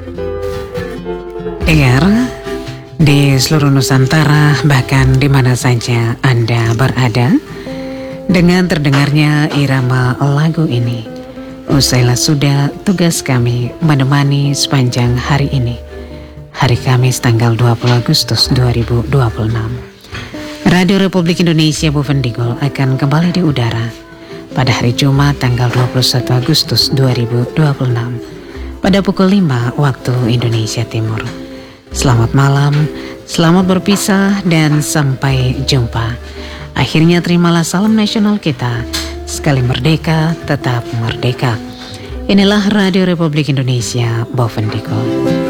Dengar, di seluruh Nusantara, bahkan di mana saja Anda berada, dengan terdengarnya irama lagu ini, usailah sudah tugas kami menemani sepanjang hari ini. Hari Kamis tanggal 20 Agustus 2026. Radio Republik Indonesia Bovendigul akan kembali di udara pada hari Jumat tanggal 21 Agustus 2026 pada pukul 5 waktu Indonesia Timur. Selamat malam, selamat berpisah dan sampai jumpa. Akhirnya terimalah salam nasional kita. Sekali merdeka, tetap merdeka. Inilah Radio Republik Indonesia Bovendigul.